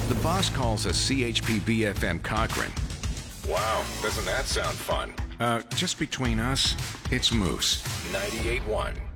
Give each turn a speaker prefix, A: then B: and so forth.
A: The boss calls us CHP BFM Cochrane.
B: Wow, doesn't that sound fun?
A: Just between us, it's Moose.
B: 98.1